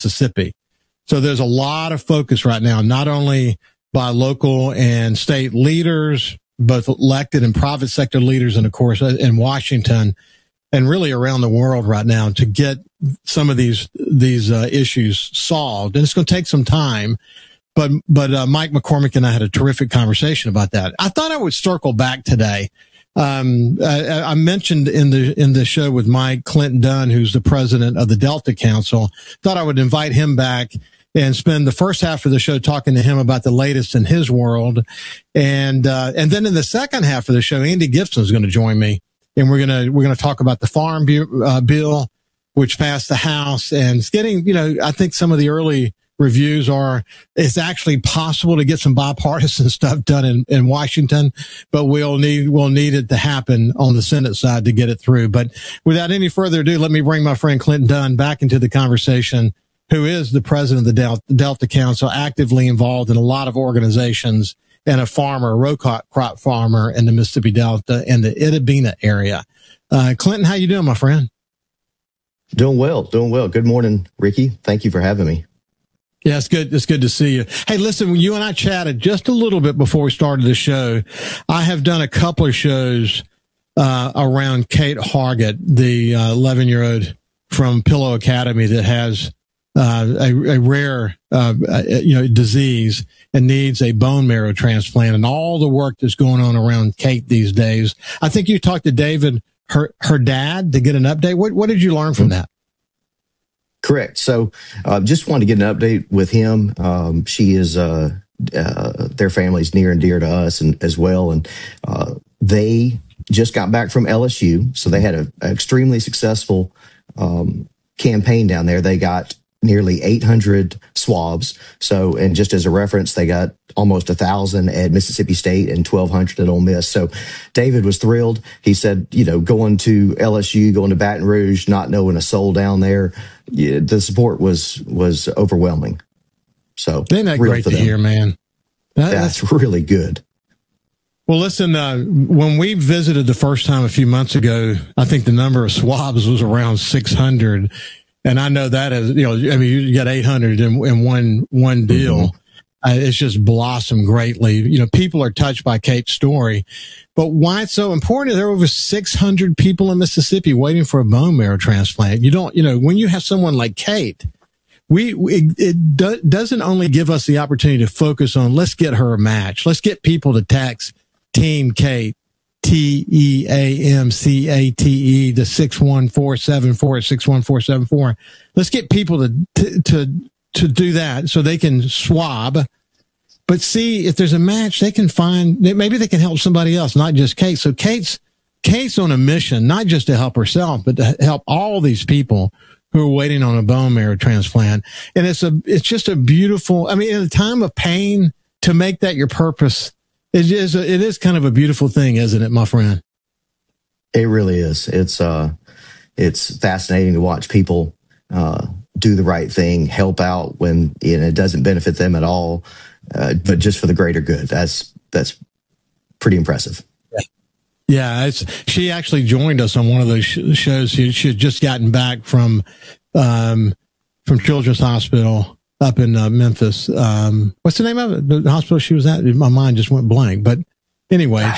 Mississippi. So there's a lot of focus right now, not only by local and state leaders, both elected and private sector leaders, and of course in Washington and really around the world right now, to get some of these issues solved. And it's going to take some time. But Mike McCormick and I had a terrific conversation about that. I thought I would circle back today. I mentioned in the show with Mike Clinton Dunn, who's the president of the Delta Council. Thought I would invite him back and spend the first half of the show talking to him about the latest in his world. And then in the second half of the show, Andy Gibson is going to join me, and we're going to talk about the farm bill, which passed the House, and it's getting, I think some of the early reviews are it's actually possible to get some bipartisan stuff done in Washington, but we'll need it to happen on the Senate side to get it through. But without any further ado, let me bring my friend Clinton Dunn back into the conversation, who is the president of the Delta Council, actively involved in a lot of organizations, and a farmer, a row crop farmer in the Mississippi Delta and the Itta Bena area. Clinton, how you doing, my friend? Doing well. Good morning, Ricky. Thank you for having me. Yeah, it's good. It's good to see you. Hey, listen, when you and I chatted just a little bit before we started the show, I have done a couple of shows around Kate Hargett, the 11-year-old from Pillow Academy that has a rare disease and needs a bone marrow transplant, and all the work that's going on around Kate these days. I think you talked to David, her dad, to get an update. What did you learn from that? Correct. So just wanted to get an update with him. She is their family's near and dear to us and as well. And they just got back from LSU. So they had an extremely successful campaign down there. They got nearly 800 swabs. So, and just as a reference, they got almost 1,000 at Mississippi State and 1,200 at Ole Miss. So David was thrilled. He said, going to LSU, going to Baton Rouge, not knowing a soul down there, the support was overwhelming. So isn't that great to hear, man? That's really good. Well, listen, when we visited the first time a few months ago, I think the number of swabs was around 600. And I know that as, you got 800 in one deal. Mm-hmm. It's just blossomed greatly. People are touched by Kate's story, but why it's so important? There are over 600 people in Mississippi waiting for a bone marrow transplant. When you have someone like Kate, it doesn't only give us the opportunity to focus on, let's get her a match. Let's get people to text Team Kate, TEAMCATE to 61474. Let's get people to do that so they can swab, but see if there's a match they can find. Maybe they can help somebody else, not just Kate. So Kate's on a mission, not just to help herself, but to help all these people who are waiting on a bone marrow transplant. And it's just a beautiful, in a time of pain, to make that your purpose. It is kind of a beautiful thing, isn't it, my friend? It really is. It's fascinating to watch people do the right thing, help out when it doesn't benefit them at all, but just for the greater good. That's pretty impressive. Yeah, she actually joined us on one of those shows. She had just gotten back from Children's Hospital up in Memphis. What's the name of it? The hospital she was at? My mind just went blank. But anyway,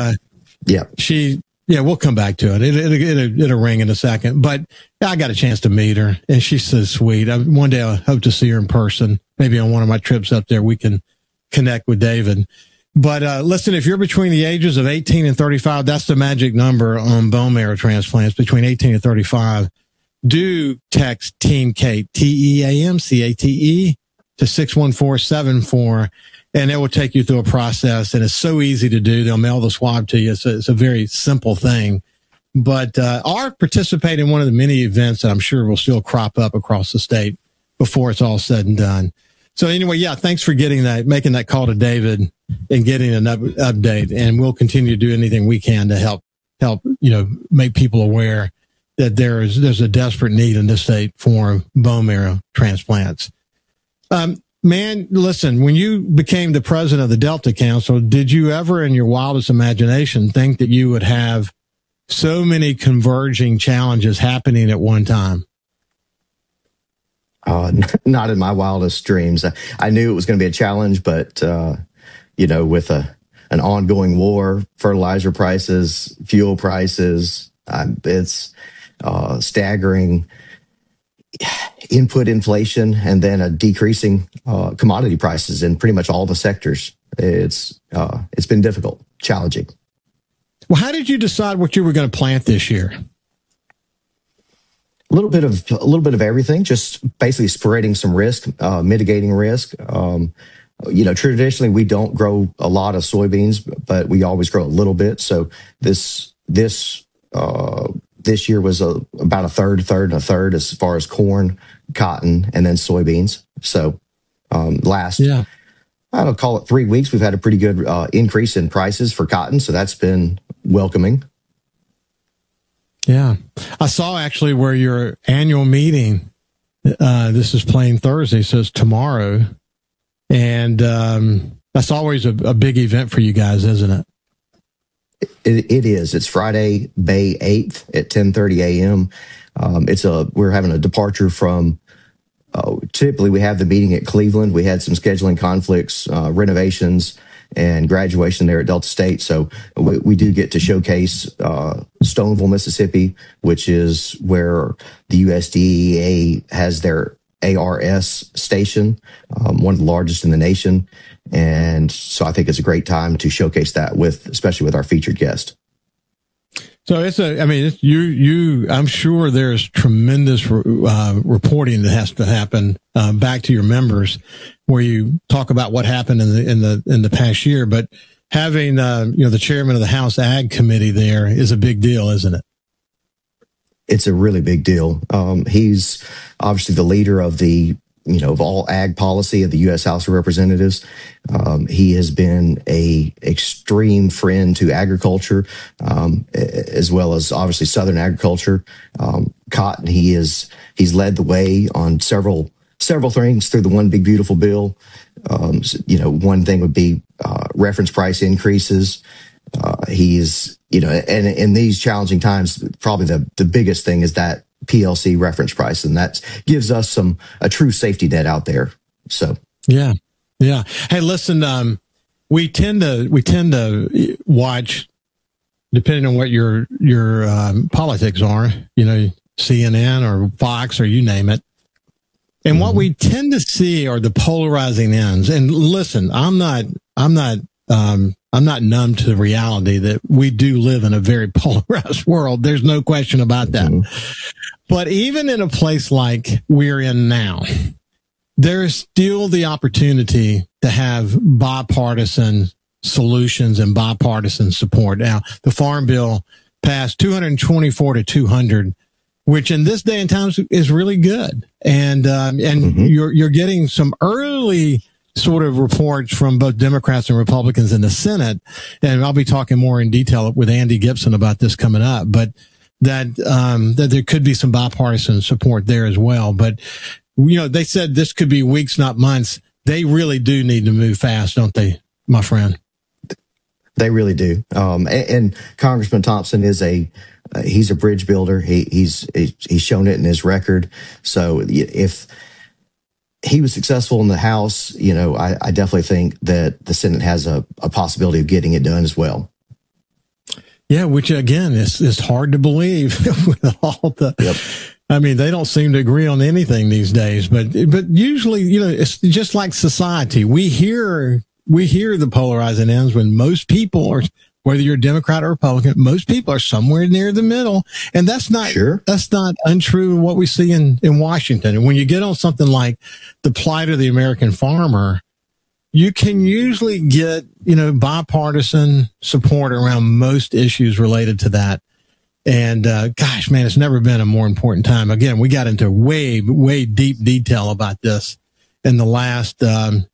we'll come back to it. It'll ring in a second. But I got a chance to meet her, and she's so sweet. One day I hope to see her in person. Maybe on one of my trips up there, we can connect with David. But listen, if you're between the ages of 18 and 35, that's the magic number on bone marrow transplants, between 18 and 35. Do text Team Kate, TEAMCATE, to 61474, and it will take you through a process. And it's so easy to do. They'll mail the swab to you. It's a very simple thing. But or participate in one of the many events that I'm sure will still crop up across the state before it's all said and done. So anyway, thanks for making that call to David and getting an update. And we'll continue to do anything we can to help make people aware that there's a desperate need in this state for bone marrow transplants. Man, listen, when you became the president of the Delta Council, did you ever in your wildest imagination think that you would have so many converging challenges happening at one time? Not in my wildest dreams. I knew it was going to be a challenge, but with an ongoing war, fertilizer prices, fuel prices, it's staggering input inflation, and then a decreasing commodity prices in pretty much all the sectors. It's been difficult, challenging. Well, how did you decide what you were going to plant this year? A little bit of everything, just basically spreading some risk, mitigating risk. Traditionally we don't grow a lot of soybeans, but we always grow a little bit. So this year was about a third and a third as far as corn, cotton, and then soybeans. So I don't call it 3 weeks, we've had a pretty good increase in prices for cotton. So that's been welcoming. Yeah. I saw actually where your annual meeting, this is Plain Thursday, so it's tomorrow. And that's always a big event for you guys, isn't it? It is. It's Friday, May 8th at 10:30 a.m. We're having a departure from, typically we have the meeting at Cleveland. We had some scheduling conflicts, renovations, and graduation there at Delta State. So we do get to showcase Stoneville, Mississippi, which is where the USDA has their ARS station, one of the largest in the nation. And so I think it's a great time to showcase that especially with our featured guest. So I'm sure there's tremendous reporting that has to happen back to your members, where you talk about what happened in the past year. But having the chairman of the House Ag Committee there is a big deal, isn't it? It's a really big deal. He's obviously the leader of of all ag policy of the U.S. House of Representatives. He has been a extreme friend to agriculture, as well as obviously Southern agriculture. Cotton, he's led the way on several things through the One Big Beautiful Bill. One thing would be reference price increases. He's, and in these challenging times, probably the biggest thing is that PLC reference price, and that gives us a true safety net out there. So yeah. Hey, listen, we tend to watch, depending on what your politics are, CNN or Fox or you name it. And what we tend to see are the polarizing ends. And listen, I'm not numb to the reality that we do live in a very polarized world. There's no question about that. But even in a place like we're in now, there is still the opportunity to have bipartisan solutions and bipartisan support. Now, the Farm Bill passed 224 to 200, which in this day and time is really good. And you're getting some early sort of reports from both Democrats and Republicans in the Senate. And I'll be talking more in detail with Andy Gibson about this coming up, but that there could be some bipartisan support there as well. But, they said this could be weeks, not months. They really do need to move fast, don't they, my friend? They really do. And Congressman Thompson is he's a bridge builder. He's shown it in his record. So if he was successful in the House, I definitely think that the Senate has a possibility of getting it done as well. Yeah, which again is hard to believe with all the. Yep. I mean, they don't seem to agree on anything these days, but usually, it's just like society. We hear the polarizing ends when most people are, whether you're a Democrat or Republican, most people are somewhere near the middle. And that's not untrue what we see in Washington. And when you get on something like the plight of the American farmer, you can usually get, bipartisan support around most issues related to that. And, gosh, man, it's never been a more important time. Again, we got into way, way deep detail about this in last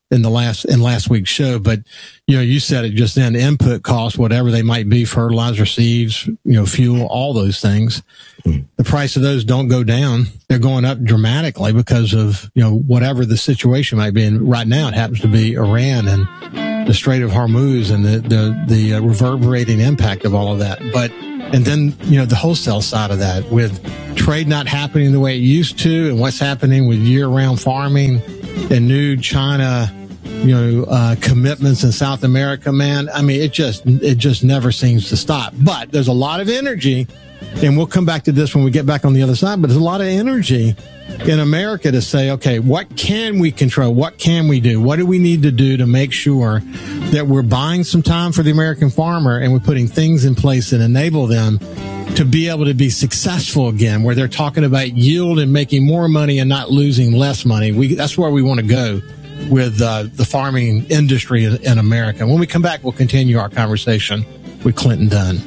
week's show. But, you said it just then, input costs, whatever they might be, fertilizer, seeds, fuel, all those things. The price of those don't go down. They're going up dramatically because of, whatever the situation might be. And right now it happens to be Iran and the Strait of Hormuz and the reverberating impact of all of that. But And then, the wholesale side of that, with trade not happening the way it used to, and what's happening with year-round farming and new China, commitments in South America, man. I mean, it just never seems to stop. But there's a lot of energy, and we'll come back to this when we get back on the other side, but there's a lot of energy in America to say, okay, what can we control? What can we do? What do we need to do to make sure that we're buying some time for the American farmer, and we're putting things in place that enable them to be able to be successful again, where they're talking about yield and making more money and not losing less money. That's where we want to go with the farming industry in America. When we come back, we'll continue our conversation with Clinton Dunn.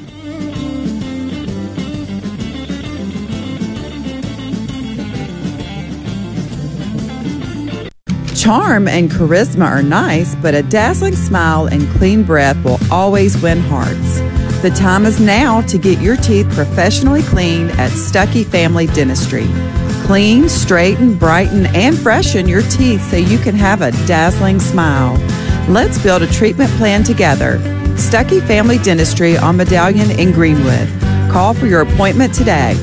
Charm and charisma are nice, but a dazzling smile and clean breath will always win hearts. The time is now to get your teeth professionally cleaned at Stuckey Family Dentistry. Clean, straighten, brighten, and freshen your teeth so you can have a dazzling smile. Let's build a treatment plan together. Stuckey Family Dentistry on Medallion in Greenwood. Call for your appointment today.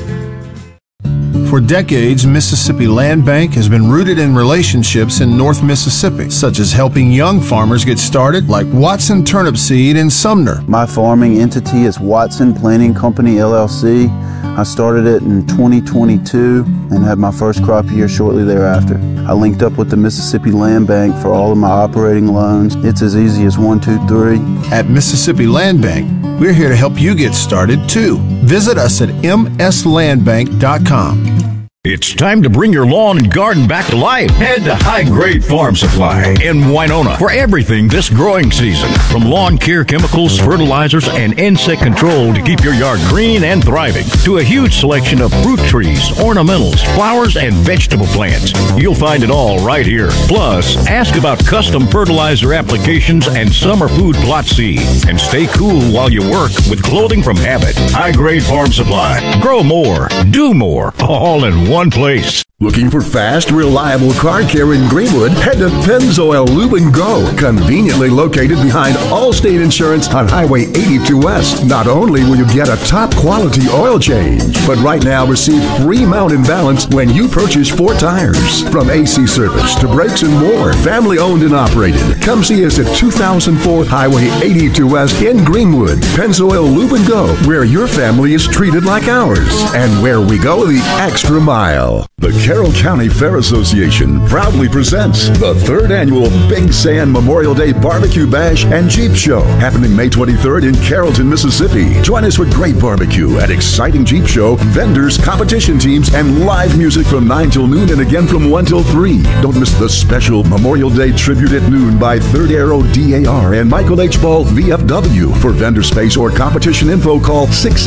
For decades, Mississippi Land Bank has been rooted in relationships in North Mississippi, such as helping young farmers get started, like Watson Turnip Seed in Sumner. My farming entity is Watson Planting Company, LLC. I started it in 2022 and had my first crop year shortly thereafter. I linked up with the Mississippi Land Bank for all of my operating loans. It's as easy as 1, 2, 3. At Mississippi Land Bank, we're here to help you get started, too. Visit us at mslandbank.com. It's time to bring your lawn and garden back to life. Head to High Grade Farm Supply in Winona for everything this growing season. From lawn care chemicals, fertilizers, and insect control to keep your yard green and thriving, to a huge selection of fruit trees, ornamentals, flowers, and vegetable plants. You'll find it all right here. Plus, ask about custom fertilizer applications and summer food plot seed. And stay cool while you work with clothing from Habit. High Grade Farm Supply. Grow more, do more, all in one place. Looking for fast, reliable car care in Greenwood? Head to Pennzoil Lube & Go, conveniently located behind Allstate Insurance on Highway 82 West. Not only will you get a top-quality oil change, but right now receive free mount and balance when you purchase 4 tires. From AC service to brakes and more, family-owned and operated. Come see us at 2004 Highway 82 West in Greenwood. Pennzoil Lube & Go, where your family is treated like ours, and where we go the extra mile. The Carroll County Fair Association proudly presents the 3rd annual Big Sand Memorial Day Barbecue Bash and Jeep Show, happening May 23rd in Carrollton, Mississippi. Join us for great barbecue, an exciting Jeep Show, vendors, competition teams, and live music from 9 till noon and again from 1 till 3. Don't miss the special Memorial Day tribute at noon by Third Arrow DAR and Michael H. Ball VFW. For vendor space or competition info, call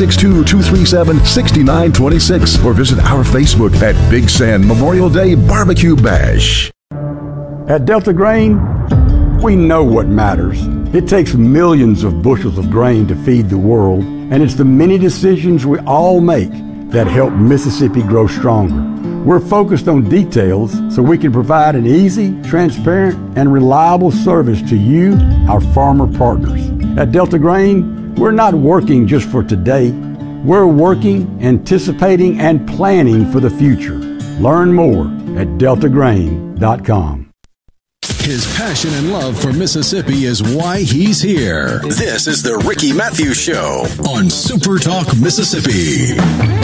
662-237-6926 or visit our Facebook at Big Sand Memorial Day Barbecue Bash. At Delta Grain, we know what matters. It takes millions of bushels of grain to feed the world, and it's the many decisions we all make that help Mississippi grow stronger. We're focused on details so we can provide an easy, transparent, and reliable service to you, our farmer partners. At Delta Grain, we're not working just for today. We're working, anticipating, and planning for the future. Learn more at deltagrain.com. His passion and love for Mississippi is why he's here. This is the Ricky Matthews Show on Super Talk Mississippi.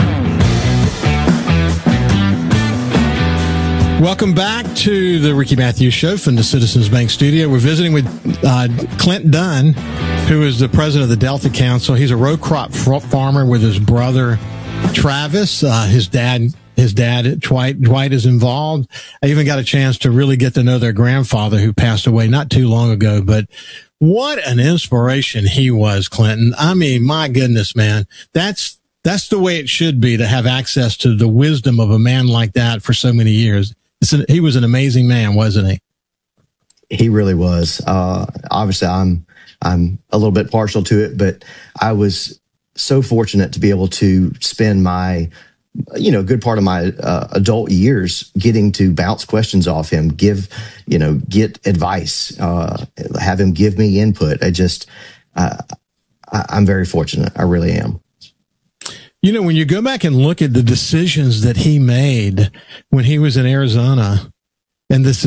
Welcome back to the Ricky Matthews Show from the Citizens Bank studio. We're visiting with Clint Dunn, who is the president of the Delta Council. He's a row crop farmer with his brother, Travis. His dad, Dwight, is involved. I even got a chance to really get to know their grandfather, who passed away not too long ago. But what an inspiration he was, Clinton. I mean, my goodness, man. That's the way it should be, to have access to the wisdom of a man like that for so many years. He was an amazing man, wasn't he? He really was. Obviously, I'm a little bit partial to it, but I was so fortunate to be able to spend my good part of my adult years getting to bounce questions off him, get advice, have him give me input. I'm very fortunate. I really am. You know, when you go back and look at the decisions that he made when he was in Arizona, and this